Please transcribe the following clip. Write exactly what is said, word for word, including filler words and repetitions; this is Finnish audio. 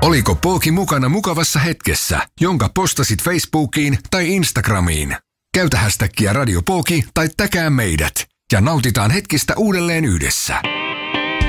Oliko Pooki mukana mukavassa hetkessä, jonka postasit Facebookiin tai Instagramiin? Käytä hashtaggia Radio Pooki tai täkää meidät ja nautitaan hetkistä uudelleen yhdessä.